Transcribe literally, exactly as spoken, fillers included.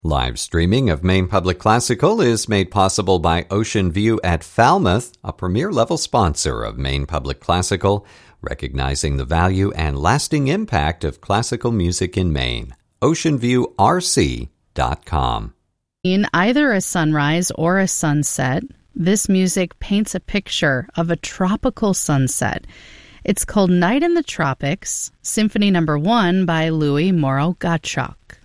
Live streaming of Maine Public Classical is made possible by Ocean View at Falmouth, a premier-level sponsor of Maine Public Classical, recognizing the value and lasting impact of classical music in Maine. ocean view r c dot com. In either a sunrise or a sunset, this music paints a picture of a tropical sunset. It's called Night in the Tropics, Symphony Number One by Louis Moreau Gottschalk.